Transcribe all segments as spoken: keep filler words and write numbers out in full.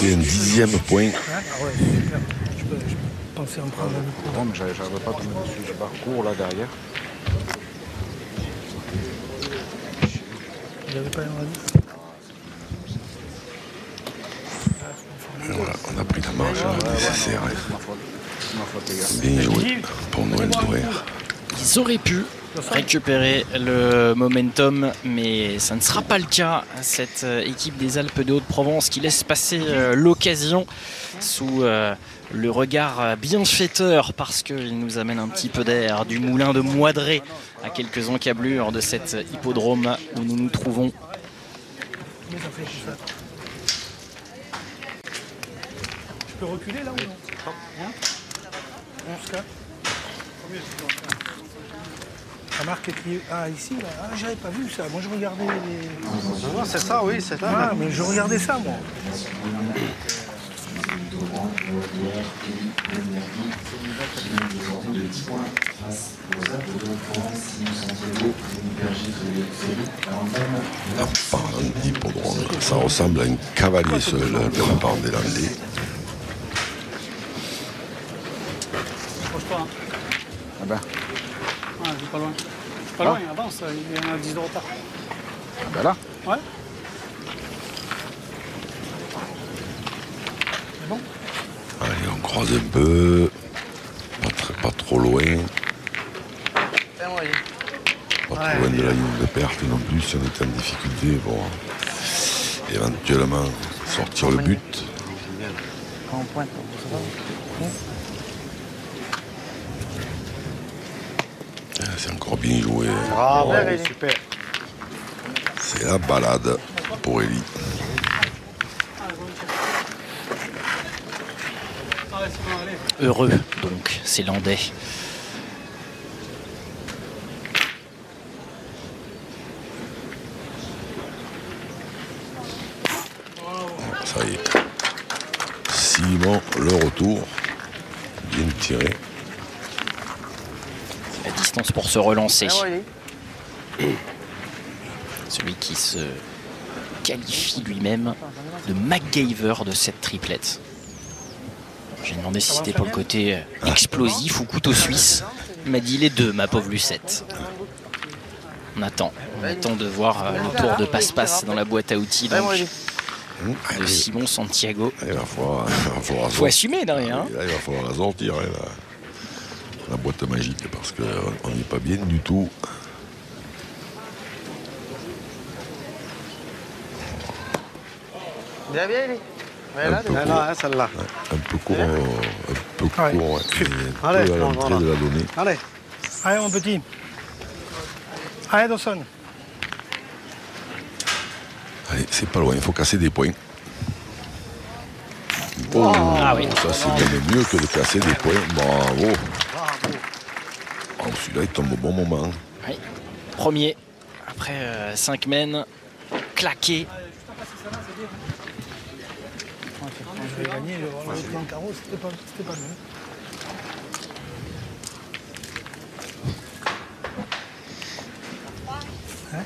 rajouter un dixième point. Ah ouais, super. Je, peux, je pensais en prendre un coup. Non, mais j'arrive pas à tomber dessus. Je parcours là derrière. Il n'y avait pas un radis. Voilà, on a pris la marge nécessaire. C'est ma faute. C'est ma faute, les gars. Bien joué pour Noël Douer. Ils auraient pu récupérer le momentum, mais ça ne sera pas le cas. Cette équipe des Alpes de Haute-Provence qui laisse passer l'occasion sous le regard bienfaiteur, parce qu'il nous amène un petit peu d'air du moulin de Moidré à quelques encablures de cet hippodrome où nous nous trouvons. Je peux reculer là ou non? Hein? onze quatre. La marque est qui... Ah, ici, là. Ah, j'avais pas vu ça. Moi, je regardais les... Non, non, c'est ça, oui, c'est ça. Ah, mais je regardais ça, moi. La part d'hippodrome, ça ressemble à un cavalier seul de la part des Landais. Approche pas, hein. Ah ben, Ouais, je suis pas loin. Je suis pas loin, il avance, il y en a dix de retard. ah ben là. Ouais. C'est bon? Allez, on croise un peu. Pas, très, pas trop loin. Pas trop loin de la ligne de perte non plus. Si on était en difficulté, bon, éventuellement sortir le but. C'est encore bien joué. Ah ouais, super. C'est la balade pour Elie. Heureux donc ces Landais. Ça y est. Simon, le retour. Bien tiré. La distance pour se relancer. Celui qui se qualifie lui-même de MacGyver de cette triplette. J'ai demandé si c'était pour le côté explosif ou couteau suisse. Il m'a dit les deux, ma pauvre Lucette. On attend. On attend de voir le tour de passe-passe dans la boîte à outils donc, de Simon Santiago. Il va falloir, il va falloir Faut assumer derrière. Hein. Là, il va falloir la sortir, hein, la, la boîte magique, parce qu'on n'est pas bien du tout. Bien, bien, Elie. Un Là, peu là, court, là, celle-là. un peu court, un peu court, Ouais. ouais, mais un Allez, peu à non, l'entrée voilà. de la donnée. Allez. Allez, mon petit. Allez, Dawson. Allez, c'est pas loin, il faut casser des points. Oh, Ah oui. ça c'est même mieux que de casser des points. Bravo. Oh, celui-là il tombe au bon moment. Oui. Premier, après euh, cinq mènes, claqué. Je vais gagner, le, le plan carreau, c'était pas, c'était pas bien. Hein?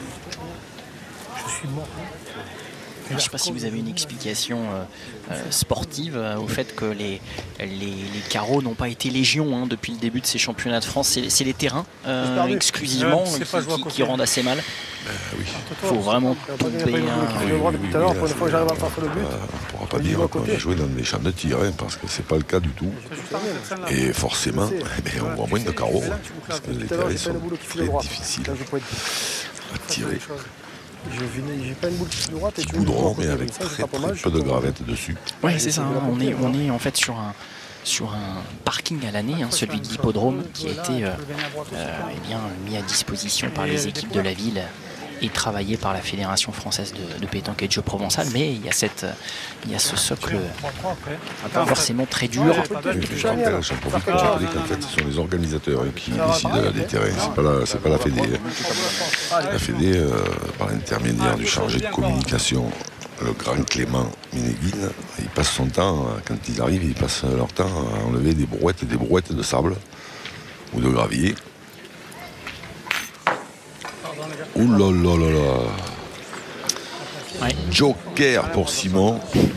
Je suis mort. Je ne sais pas si vous avez une explication euh, euh, sportive euh, au fait que les, les, les carreaux n'ont pas été légion hein, depuis le début de ces championnats de France. C'est, c'est les terrains euh, exclusivement Ouais, qui, pas jouer à qui- côté. qui rendent assez mal. Euh, oui, Il faut vraiment tomber J'ai un... le droit depuis tout à l'heure, pour une fois que j'arrive à faire le but. euh, on ne pourra pas On y dire va à qu'on côté. a joué dans des champs de tir, hein, parce que c'est pas le cas du tout. Et forcément, eh bien, on voit moins de carreaux, parce que les Tout à l'heure, terrains j'ai pas sont une boule qui file très droite. difficiles Là, je peux être- à tirer. Je finis- J'ai pas une boule qui file droite et tu Goudron, me mais dis, avec ça, je très, tape très mal, je peu de tombe. gravettes dessus. Oui, c'est ça. hein. On est, on est en fait sur un, sur un parking à l'année, hein, celui de l'hippodrome, qui a été euh, euh, eh bien, mis à disposition par les équipes de la ville et travaillé par la Fédération française de, de pétanque et de jeux provençal. Mais il y a, cette, il y a ce socle pas forcément très dur. Oui, je rappelle, j'en profite pour rappeler qu'en fait, ce sont les organisateurs hein, qui décident des terrains. C'est pas la, c'est pas la Fédé. hein. La Fédé, euh, par l'intermédiaire du chargé de communication, le grand Clément Ménéguine, il passe son temps, euh, quand ils arrivent, ils passent leur temps à enlever des brouettes et des brouettes de sable ou de gravier. Ouh là là là là. Ouais. Joker pour Simon.